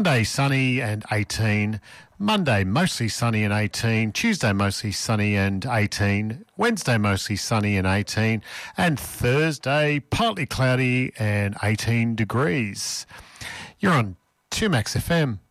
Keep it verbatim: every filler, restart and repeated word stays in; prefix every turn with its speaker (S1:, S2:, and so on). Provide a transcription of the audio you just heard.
S1: Monday sunny and eighteen, Monday mostly sunny and eighteen, Tuesday mostly sunny and eighteen, Wednesday mostly sunny and eighteen, and Thursday partly cloudy and eighteen degrees. You're on two Max F M.